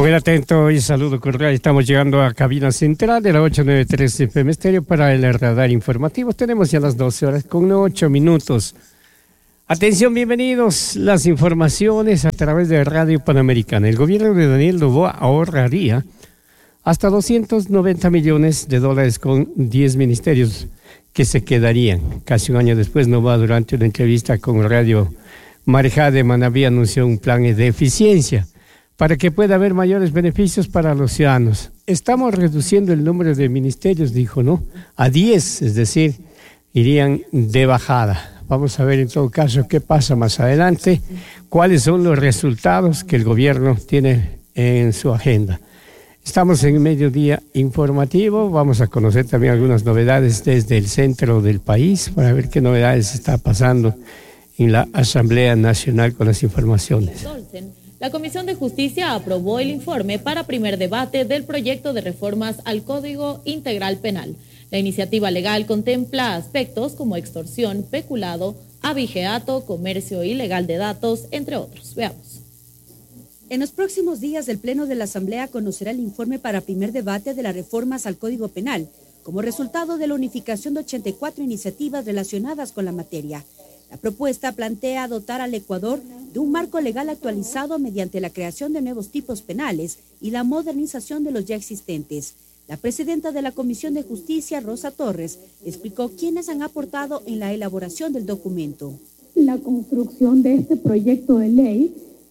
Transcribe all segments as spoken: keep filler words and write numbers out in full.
Muy atento y saludo cordial. Estamos llegando a cabina central de la ocho noventa y tres F M Estéreo para el radar informativo. Tenemos ya las doce horas con ocho minutos. Atención, bienvenidos. Las informaciones a través de Radio Panamericana. El gobierno de Daniel Noboa ahorraría hasta doscientos noventa millones de dólares con diez ministerios que se quedarían. Casi un año después, Noboa, durante una entrevista con Radio Marejá de Manabí, anunció un plan de eficiencia para que pueda haber mayores beneficios para los ciudadanos. Estamos reduciendo el número de ministerios, dijo, ¿no? A diez, es decir, irían de bajada. Vamos a ver en todo caso qué pasa más adelante, cuáles son los resultados que el gobierno tiene en su agenda. Estamos en mediodía informativo, vamos a conocer también algunas novedades desde el centro del país para ver qué novedades está pasando en la Asamblea Nacional con las informaciones. La Comisión de Justicia aprobó el informe para primer debate del proyecto de reformas al Código Integral Penal. La iniciativa legal contempla aspectos como extorsión, peculado, abigeato, comercio ilegal de datos, entre otros. Veamos. En los próximos días, el Pleno de la Asamblea conocerá el informe para primer debate de las reformas al Código Penal, como resultado de la unificación de ochenta y cuatro iniciativas relacionadas con la materia. La propuesta plantea dotar al Ecuador de un marco legal actualizado mediante la creación de nuevos tipos penales y la modernización de los ya existentes. La presidenta de la Comisión de Justicia, Rosa Torres, explicó quiénes han aportado en la elaboración del documento. La construcción de este proyecto de ley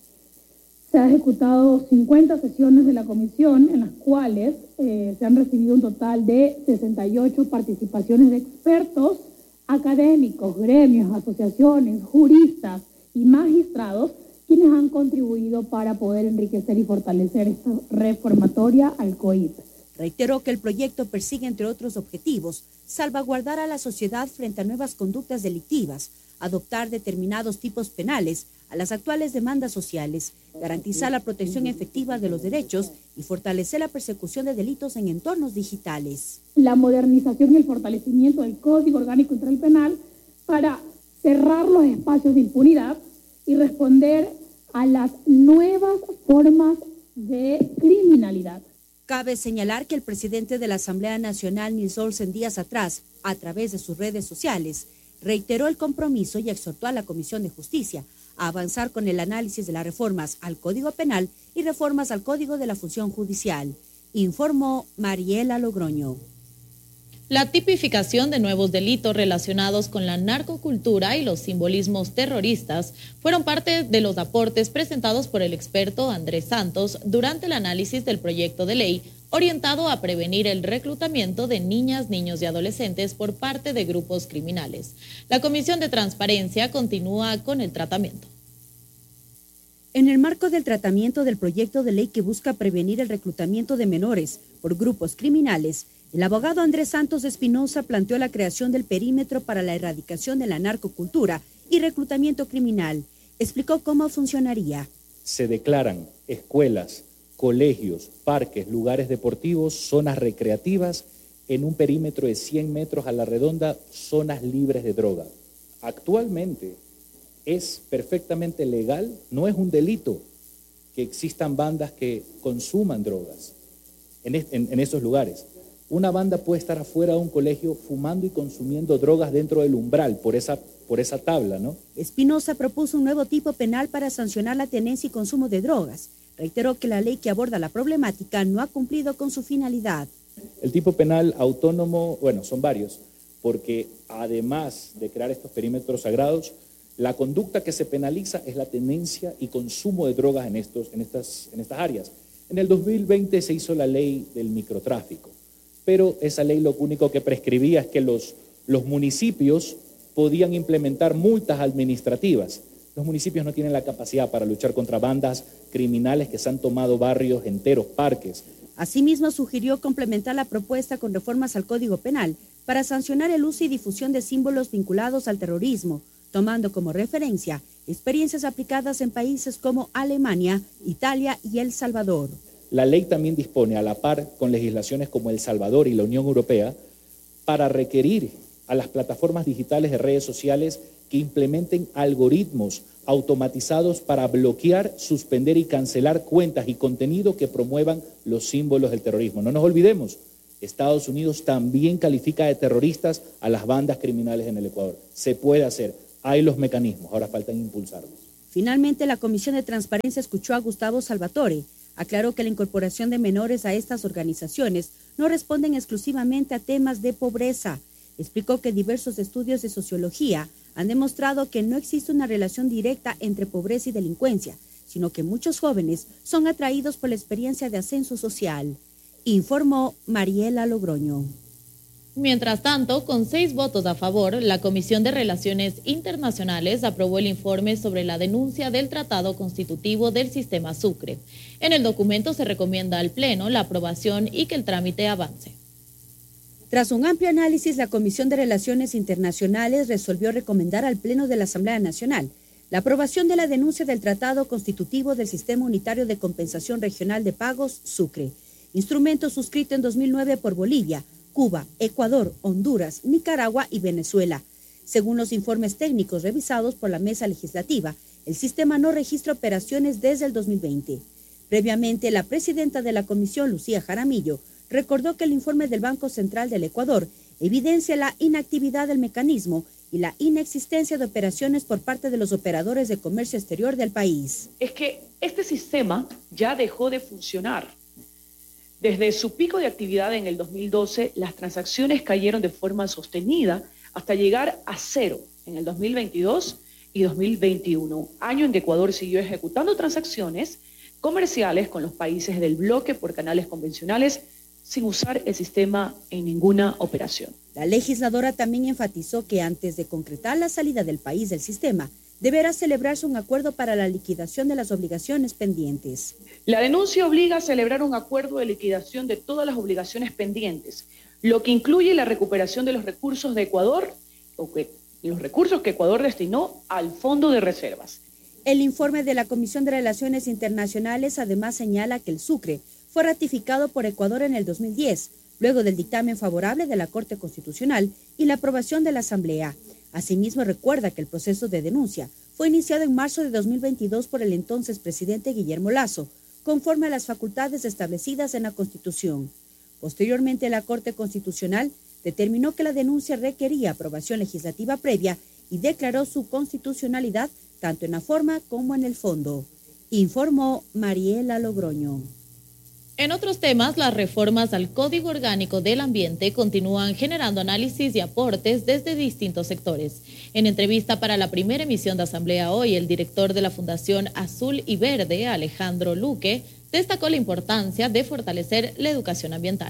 se ha ejecutado cincuenta sesiones de la comisión, en las cuales eh, se han recibido un total de sesenta y ocho participaciones de expertos, académicos, gremios, asociaciones, juristas y magistrados, quienes han contribuido para poder enriquecer y fortalecer esta reformatoria al C O I P. Reiteró que el proyecto persigue, entre otros objetivos, salvaguardar a la sociedad frente a nuevas conductas delictivas, adoptar determinados tipos penales a las actuales demandas sociales, garantizar la protección efectiva de los derechos y fortalecer la persecución de delitos en entornos digitales. La modernización y el fortalecimiento del Código Orgánico Integral Penal para cerrar los espacios de impunidad y responder a las nuevas formas de criminalidad. Cabe señalar que el presidente de la Asamblea Nacional, Nils Olsen, días atrás, a través de sus redes sociales, reiteró el compromiso y exhortó a la Comisión de Justicia a avanzar con el análisis de las reformas al Código Penal y reformas al Código de la Función Judicial. Informó Mariela Logroño. La tipificación de nuevos delitos relacionados con la narcocultura y los simbolismos terroristas fueron parte de los aportes presentados por el experto Andrés Santos durante el análisis del proyecto de ley orientado a prevenir el reclutamiento de niñas, niños y adolescentes por parte de grupos criminales. La Comisión de Transparencia continúa con el tratamiento. En el marco del tratamiento del proyecto de ley que busca prevenir el reclutamiento de menores por grupos criminales, el abogado Andrés Santos Espinosa planteó la creación del perímetro para la erradicación de la narcocultura y reclutamiento criminal. Explicó cómo funcionaría. Se declaran escuelas, colegios, parques, lugares deportivos, zonas recreativas, en un perímetro de cien metros a la redonda, zonas libres de droga. Actualmente es perfectamente legal, no es un delito que existan bandas que consuman drogas en, en, en esos lugares. Una banda puede estar afuera de un colegio fumando y consumiendo drogas dentro del umbral, por esa, por esa tabla, ¿no? Espinosa propuso un nuevo tipo penal para sancionar la tenencia y consumo de drogas. Reiteró que la ley que aborda la problemática no ha cumplido con su finalidad. El tipo penal autónomo, bueno, son varios, porque además de crear estos perímetros sagrados, la conducta que se penaliza es la tenencia y consumo de drogas en, estos, en, estas, en estas áreas. En el dos mil veinte se hizo la ley del microtráfico, pero esa ley lo único que prescribía es que los, los municipios podían implementar multas administrativas. Los municipios no tienen la capacidad para luchar contra bandas criminales que se han tomado barrios enteros, parques. Asimismo, sugirió complementar la propuesta con reformas al Código Penal para sancionar el uso y difusión de símbolos vinculados al terrorismo, tomando como referencia experiencias aplicadas en países como Alemania, Italia y El Salvador. La ley también dispone, a la par con legislaciones como El Salvador y la Unión Europea, para requerir a las plataformas digitales de redes sociales que implementen algoritmos automatizados para bloquear, suspender y cancelar cuentas y contenido que promuevan los símbolos del terrorismo. No nos olvidemos, Estados Unidos también califica de terroristas a las bandas criminales en el Ecuador. Se puede hacer, hay los mecanismos, ahora falta impulsarlos. Finalmente, la Comisión de Transparencia escuchó a Gustavo Salvatore. Aclaró que la incorporación de menores a estas organizaciones no responden exclusivamente a temas de pobreza. Explicó que diversos estudios de sociología han demostrado que no existe una relación directa entre pobreza y delincuencia, sino que muchos jóvenes son atraídos por la experiencia de ascenso social, informó Mariela Logroño. Mientras tanto, con seis votos a favor, la Comisión de Relaciones Internacionales aprobó el informe sobre la denuncia del Tratado Constitutivo del Sistema Sucre. En el documento se recomienda al Pleno la aprobación y que el trámite avance. Tras un amplio análisis, la Comisión de Relaciones Internacionales resolvió recomendar al Pleno de la Asamblea Nacional la aprobación de la denuncia del Tratado Constitutivo del Sistema Unitario de Compensación Regional de Pagos, Sucre, instrumento suscrito en dos mil nueve por Bolivia, Cuba, Ecuador, Honduras, Nicaragua y Venezuela. Según los informes técnicos revisados por la Mesa Legislativa, el sistema no registra operaciones desde el dos mil veinte. Previamente, la presidenta de la Comisión, Lucía Jaramillo, recordó que el informe del Banco Central del Ecuador evidencia la inactividad del mecanismo y la inexistencia de operaciones por parte de los operadores de comercio exterior del país. Es que este sistema ya dejó de funcionar. Desde su pico de actividad en el dos mil doce, las transacciones cayeron de forma sostenida hasta llegar a cero en el dos mil veintidós y dos mil veintiuno, año en que Ecuador siguió ejecutando transacciones comerciales con los países del bloque por canales convencionales sin usar el sistema en ninguna operación. La legisladora también enfatizó que antes de concretar la salida del país del sistema, deberá celebrarse un acuerdo para la liquidación de las obligaciones pendientes. La denuncia obliga a celebrar un acuerdo de liquidación de todas las obligaciones pendientes, lo que incluye la recuperación de los recursos de Ecuador, o que, los recursos que Ecuador destinó al Fondo de Reservas. El informe de la Comisión de Relaciones Internacionales además señala que el Sucre fue ratificado por Ecuador en el dos mil diez, luego del dictamen favorable de la Corte Constitucional y la aprobación de la Asamblea. Asimismo, recuerda que el proceso de denuncia fue iniciado en marzo de dos mil veintidós por el entonces presidente Guillermo Lasso, conforme a las facultades establecidas en la Constitución. Posteriormente, la Corte Constitucional determinó que la denuncia requería aprobación legislativa previa y declaró su constitucionalidad tanto en la forma como en el fondo, informó Mariela Logroño. En otros temas, las reformas al Código Orgánico del Ambiente continúan generando análisis y aportes desde distintos sectores. En entrevista para la primera emisión de Asamblea Hoy, el director de la Fundación Azul y Verde, Alejandro Luque, destacó la importancia de fortalecer la educación ambiental.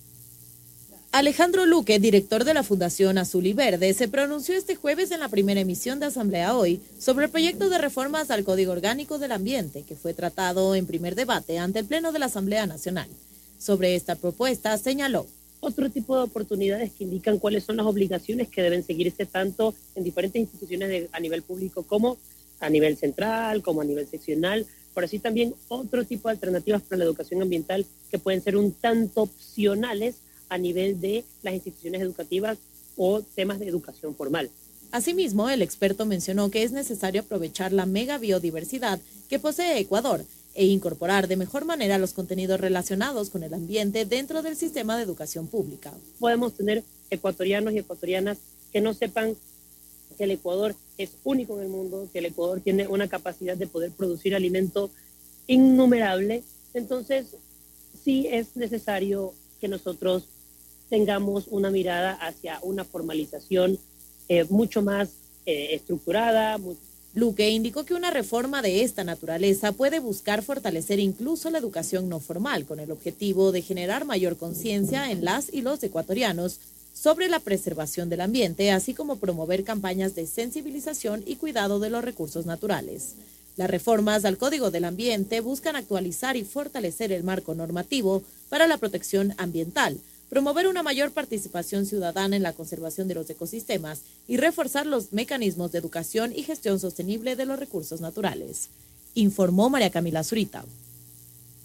Alejandro Luque, director de la Fundación Azul y Verde, se pronunció este jueves en la primera emisión de Asamblea Hoy sobre el proyecto de reformas al Código Orgánico del Ambiente, que fue tratado en primer debate ante el Pleno de la Asamblea Nacional. Sobre esta propuesta señaló: otro tipo de oportunidades que indican cuáles son las obligaciones que deben seguirse tanto en diferentes instituciones de, a nivel público como a nivel central, como a nivel seccional, pero así también otro tipo de alternativas para la educación ambiental que pueden ser un tanto opcionales a nivel de las instituciones educativas o temas de educación formal. Asimismo, el experto mencionó que es necesario aprovechar la mega biodiversidad que posee Ecuador e incorporar de mejor manera los contenidos relacionados con el ambiente dentro del sistema de educación pública. Podemos tener ecuatorianos y ecuatorianas que no sepan que el Ecuador es único en el mundo, que el Ecuador tiene una capacidad de poder producir alimento innumerable. Entonces, sí es necesario que nosotros tengamos una mirada hacia una formalización eh, mucho más eh, estructurada. Muy... Luque indicó que una reforma de esta naturaleza puede buscar fortalecer incluso la educación no formal, con el objetivo de generar mayor conciencia en las y los ecuatorianos sobre la preservación del ambiente, así como promover campañas de sensibilización y cuidado de los recursos naturales. Las reformas al Código del Ambiente buscan actualizar y fortalecer el marco normativo para la protección ambiental, promover una mayor participación ciudadana en la conservación de los ecosistemas y reforzar los mecanismos de educación y gestión sostenible de los recursos naturales, informó María Camila Zurita.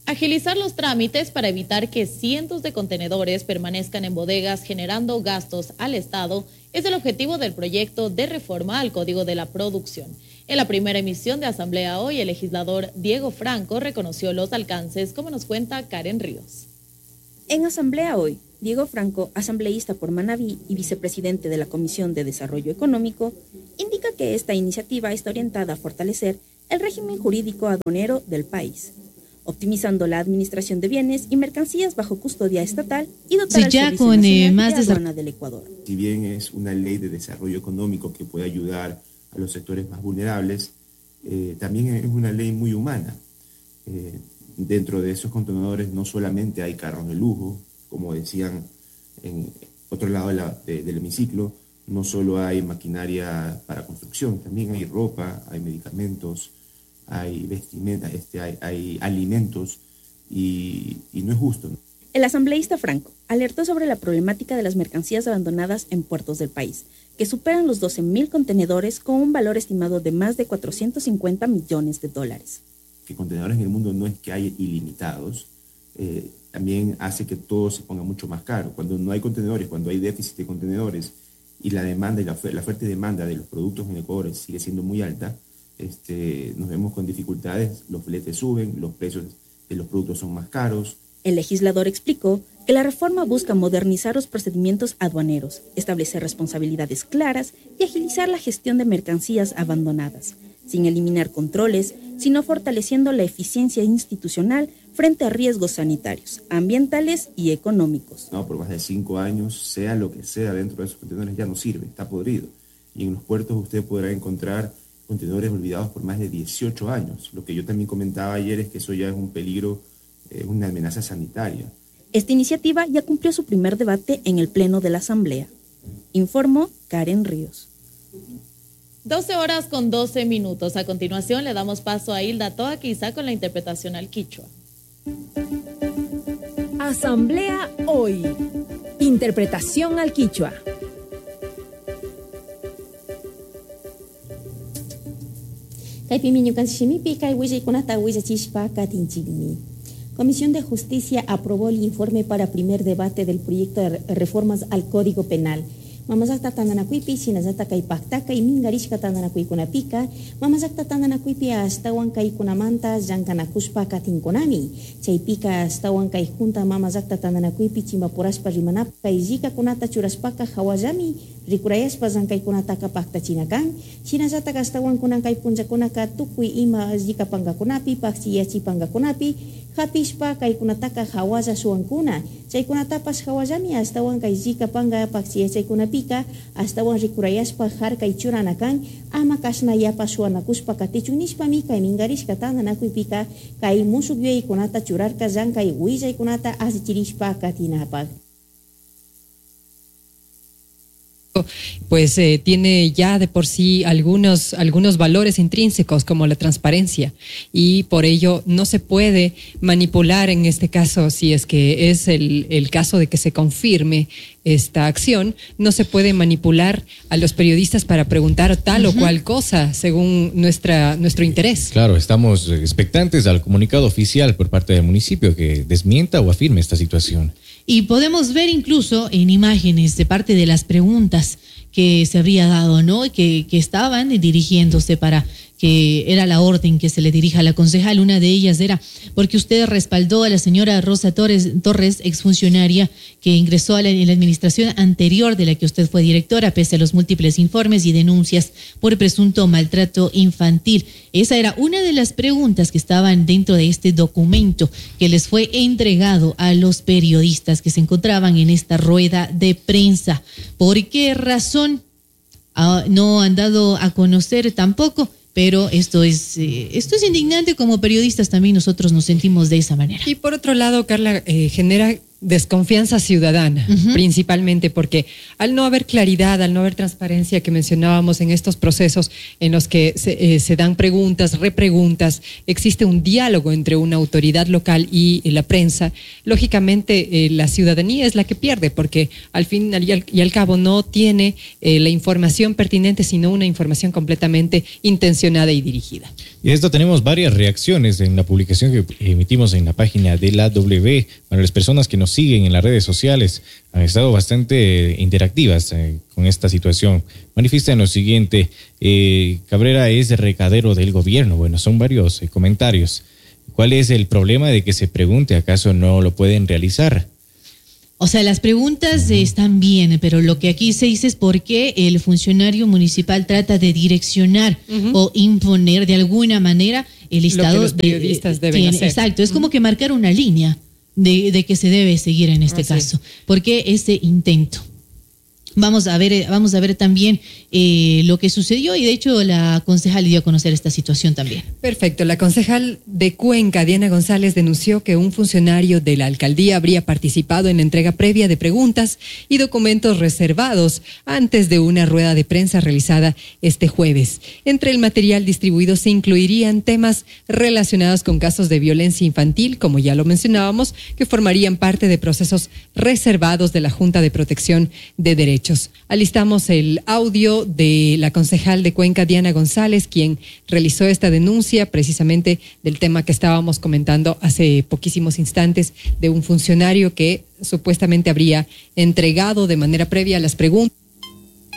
Agilizar los trámites para evitar que cientos de contenedores permanezcan en bodegas generando gastos al Estado es el objetivo del proyecto de reforma al Código de la Producción. En la primera emisión de Asamblea Hoy, el legislador Diego Franco reconoció los alcances, como nos cuenta Karen Ríos. En Asamblea Hoy, Diego Franco, asambleísta por Manabí y vicepresidente de la Comisión de Desarrollo Económico, indica que esta iniciativa está orientada a fortalecer el régimen jurídico aduanero del país, optimizando la administración de bienes y mercancías bajo custodia estatal y dotar sí, al ya Servicio con, Nacional eh, más de de Aduana del Ecuador. Si bien es una ley de desarrollo económico que puede ayudar a los sectores más vulnerables, eh, también es una ley muy humana. Eh, dentro de esos contenedores no solamente hay carros de lujo, como decían en otro lado de la, de, del hemiciclo, no solo hay maquinaria para construcción, también hay ropa, hay medicamentos, hay vestimenta, este, hay, hay alimentos y, y no es justo, ¿no? El asambleísta Franco alertó sobre la problemática de las mercancías abandonadas en puertos del país, que superan los doce mil contenedores con un valor estimado de más de cuatrocientos cincuenta millones de dólares. Que contenedores en el mundo no es que haya ilimitados, eh, también hace que todo se ponga mucho más caro. Cuando no hay contenedores, cuando hay déficit de contenedores y la demanda y la, la oferta y demanda de los productos en Ecuador sigue siendo muy alta, este, nos vemos con dificultades, los fletes suben, los precios de los productos son más caros. El legislador explicó que la reforma busca modernizar los procedimientos aduaneros, establecer responsabilidades claras y agilizar la gestión de mercancías abandonadas, sin eliminar controles, sino fortaleciendo la eficiencia institucional frente a riesgos sanitarios, ambientales y económicos. No, por más de cinco años, sea lo que sea dentro de esos contenedores, ya no sirve, está podrido. Y en los puertos usted podrá encontrar contenedores olvidados por más de dieciocho años. Lo que yo también comentaba ayer es que eso ya es un peligro, eh, una amenaza sanitaria. Esta iniciativa ya cumplió su primer debate en el Pleno de la Asamblea. Informó Karen Ríos. doce horas con doce minutos. A continuación le damos paso a Hilda Toa, quizá con la interpretación al quichua. Asamblea Hoy. Interpretación al quichua. Comisión de Justicia aprobó el informe para primer debate del proyecto de reformas al Código Penal. Mamazakta tananakuipi, sinazata kay paktaka, y mingarishka tananakuy kunapika, mamazakta tananakuipi astawan kay kunamanta, yankanakushpa katinkonami. Chaypika astawan kay junta mamazakta tananakuipi, chimbapurashpa rimanapka, y yika kunata churaspaka hawajami, rikurayaspa zankay kunataka pakta chinakan, sinazata astawan kunan kay punjakunaka tukui ima yika pangakunapi, paksiyachi pangakunapi, hapishpa kay kunataka hawaja suankuna, chay kunatapas hawajami astawan kay yika panga paksiyachay kunapika, astawan rikurayaspa harka y churanakan, ama kashnayapa suanakuspa katichunishpami kay mingarishka tananakuipika, kay musukyuy kunata churarka zankay huillay kunata asichirishpa katinapak. Pues eh, tiene ya de por sí algunos, algunos valores intrínsecos como la transparencia, y por ello no se puede manipular en este caso. Si es que es el, el caso de que se confirme esta acción, no se puede manipular a los periodistas para preguntar tal uh-huh. o cual cosa según nuestra, nuestro interés. Claro, estamos expectantes al comunicado oficial por parte del municipio que desmienta o afirme esta situación. Y podemos ver incluso en imágenes de parte de las preguntas que se habría dado, ¿no? Que, que estaban dirigiéndose para que era la orden que se le dirija a la concejal. Una de ellas era porque usted respaldó a la señora Rosa Torres, Torres exfuncionaria que ingresó a la, en la administración anterior de la que usted fue directora, pese a los múltiples informes y denuncias por presunto maltrato infantil. Esa era una de las preguntas que estaban dentro de este documento que les fue entregado a los periodistas que se encontraban en esta rueda de prensa. ¿Por qué razón? Ah, no han dado a conocer tampoco. Pero esto es, eh, esto es indignante. Como periodistas también nosotros nos sentimos de esa manera. Y por otro lado, Carla, eh, genera desconfianza ciudadana, uh-huh. principalmente porque al no haber claridad, al no haber transparencia que mencionábamos en estos procesos en los que se, eh, se dan preguntas, repreguntas, existe un diálogo entre una autoridad local y eh, la prensa, lógicamente eh, la ciudadanía es la que pierde porque al fin y al, y al cabo no tiene eh, la información pertinente, sino una información completamente intencionada y dirigida. Y de esto tenemos varias reacciones en la publicación que emitimos en la página de la W. Para las personas que nos siguen en las redes sociales, han estado bastante interactivas eh, con esta situación. Manifiestan lo siguiente: eh, Cabrera es recadero del gobierno. Bueno, son varios eh, comentarios. ¿Cuál es el problema de que se pregunte? ¿Acaso no lo pueden realizar? O sea, las preguntas uh-huh. están bien, pero lo que aquí se dice es por qué el funcionario municipal trata de direccionar uh-huh. o imponer de alguna manera el listado. Lo que los periodistas de, deben tiene, hacer. Exacto, es uh-huh. como que marcar una línea de, de que se debe seguir en este Así caso. es. ¿Por qué ese intento? Vamos a ver, vamos a ver también eh, lo que sucedió y de hecho la concejal dio a conocer esta situación también. Perfecto. La concejal de Cuenca, Diana González, denunció que un funcionario de la alcaldía habría participado en la entrega previa de preguntas y documentos reservados antes de una rueda de prensa realizada este jueves. Entre el material distribuido se incluirían temas relacionados con casos de violencia infantil, como ya lo mencionábamos, que formarían parte de procesos reservados de la Junta de Protección de Derechos. Alistamos el audio de la concejal de Cuenca, Diana González, quien realizó esta denuncia precisamente del tema que estábamos comentando hace poquísimos instantes, de un funcionario que supuestamente habría entregado de manera previa las preguntas